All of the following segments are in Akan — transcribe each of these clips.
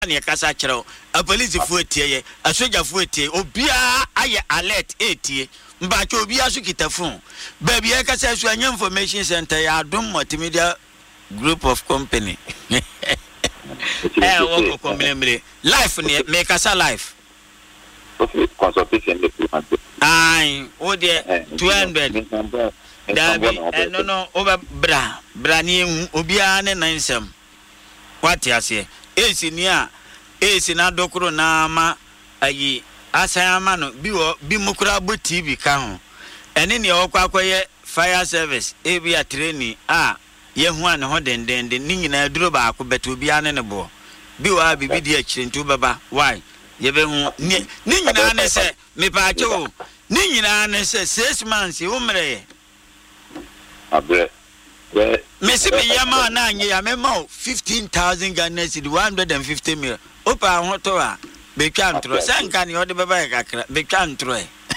ne kasa kyerɛw a police fu etie a soldier fu etie obia aye alert etie mbacho obia so kita phone baby e kasa so anya information center ya Adom multimedia group of company wo ko mlemre life ne me kasa life consultation ai o de 200 dabi no over bra ni obia ne nansam wati ase esi na dokoro na ma ayi asayama no bi mukura bo TV ka ho ene ne okwakoye fire service ebia training yehu an ho dendende ni nyina duro ba akobeta obia ne bo bi wa bibi di akirentu baba why yebehu ni nyina ne se me pa cho ni nyina ne se 6 months umre abre Messi me yama na anye ya me ma 15,000 Ghana cedi 150 million opa ho to a be twa ntro sanka ne ode baba kakra be twa ntro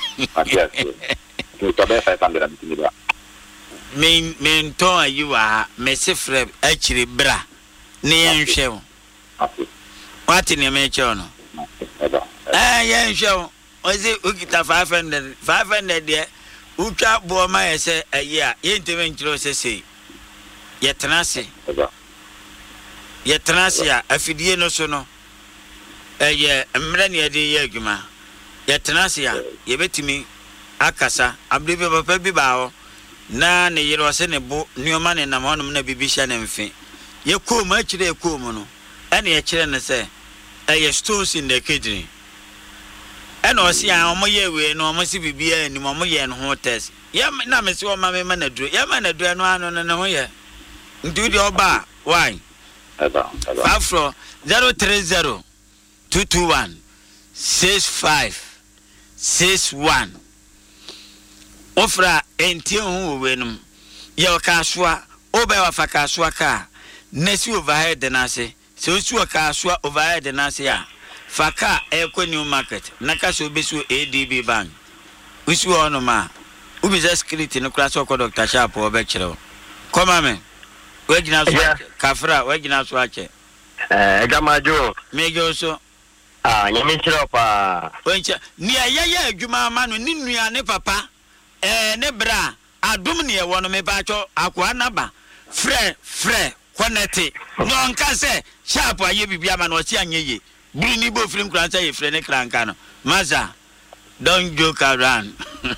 to be 500 million me to ayiwa Messi freb akiri bra ne yenhwe wati ne me che no yenhwe ozi ukita 500 de utwa bo ma yese ayi a yenteme ntro sese yetenase a afidie no so no eye mre ne de ye adwuma yetenase a yebetimi akasa abrebe papa bi baawo na ne yero se ne bo nioma ne nam honom na bibi hya ne mfe ye kom akire kom no ene ye kire ne se eye stones in the kidney ene o se a omo ye we no omo se bibi a ni omo ye no ho test ye na me se o ma me ma na duro ye ma na duro no ano ne ho ye do the oba why Fafro 030 221 6561 ofra enti hu wenum ye kaswa oba wa fakaswa ka nesi overhead na se se osu kaswa overhead na se ya faka eko new market nakaso besu ADB bank usu ono ma ubiza security no class ko Dr. Sharp oba kire koma me wegina so kafra wegina so ache egamajo mejo so nyame kire pa wencha ni ayaya adwuma ma no ni nua ne papa ne bra Adom ne wo no me ba cho akwa naba frɛ connect no nka se Sharp aye bibia ma no si anyeye buri ni bo film kran say frɛ ne kranka no maza don't joke around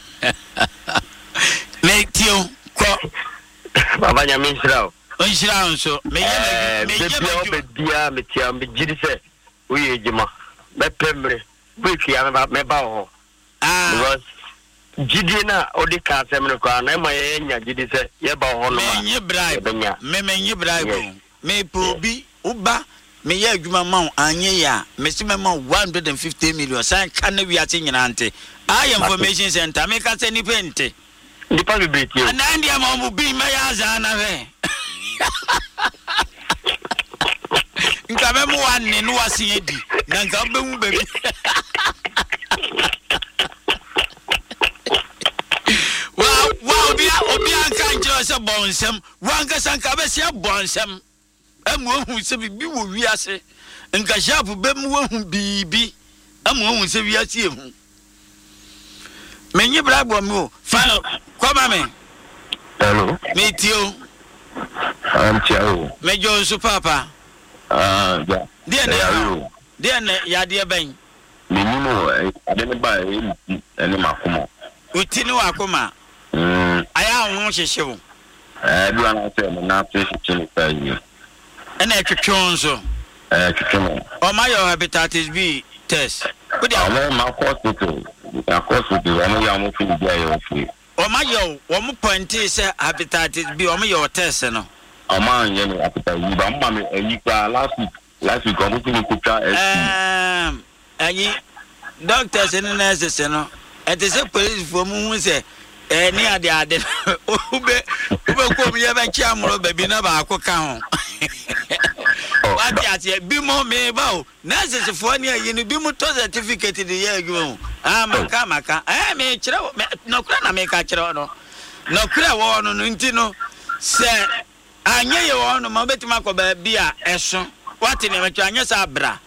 make you ko baba nyame kire onshira so me dia me tia me gidi se oye ejima be pemre be fia me ba ho because gidi na odi ka se me ko na ma ye nya gidi se ye ba ho no ma me bribe me probi uba me ye adwuma ma anye ya me se me ma 150 million san ka na wi ate nyina ante information center me ka se ni pente di pa bi beti o na ndia ma mu bi me ya za na we nka be mu wanne no wase edi na nka be mu baby wow obi anka njiro se bonsem wanka sanka be se bonsem amu ohun se bi wo wiase nka Sharp be mu ohun bibi amu ohun se wiase ehun menyi brabo mi o fa koma me hello me tio ciao mejo so papa ja dia ne ya dia ben minimo ade ne ba ene makomo utini wakoma aya ho hyehyew du ana se na se chini pa yi ene twetwon so twetwon o ma yo hepatitis B test o dia ma hospital amo ya mo fini dia yo free o ma yo wo mo pointi se hepatitis B o ma yo test no o ma anye no hepatitis B ba mo me ayi pa last week o mo fini kuta ayi doctors and nurses no et is a police for mu se ni ade ube ko mi ya ba chi amuro baby na ba akoka ho what ati bi mo me ba o nurses for ni ayi no bi mo to certificate de ya adwo maka me kire no kura na me ka kire no kura wo no nti no se anye ye wo no ma betima ko ba bi a eso what ni me twa anye sa bra